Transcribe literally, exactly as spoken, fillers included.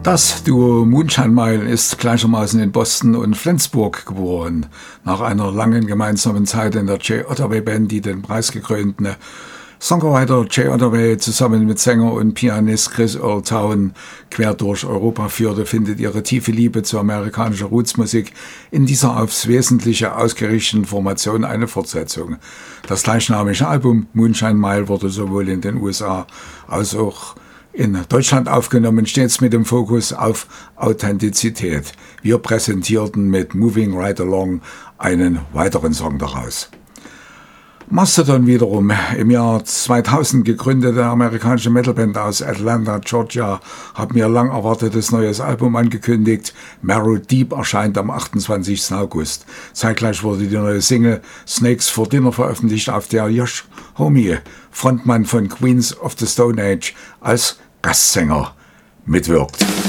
Das Duo Moonshine Mile ist gleichermaßen in Boston und Flensburg geboren. Nach einer langen gemeinsamen Zeit in der Jay Ottaway Band, die den preisgekrönten Songwriter Jay Ottaway zusammen mit Sänger und Pianist Chris Earl Town quer durch Europa führte, findet ihre tiefe Liebe zur amerikanischen Rootsmusik in dieser aufs Wesentliche ausgerichteten Formation eine Fortsetzung. Das gleichnamige Album Moonshine Mile wurde sowohl in den U S A als auch in Deutschland aufgenommen, stets mit dem Fokus auf Authentizität. Wir präsentierten mit Moving Right Along einen weiteren Song daraus. Mastodon wiederum, im Jahr zweitausend gegründete amerikanische Metalband aus Atlanta, Georgia, haben ihr lang erwartetes neues Album angekündigt. Marrow Deep erscheint am achtundzwanzigsten August. Zeitgleich wurde die neue Single Snakes for Dinner veröffentlicht, auf der Josh Homme, Frontmann von Queens of the Stone Age, als Gastsänger mitwirkt.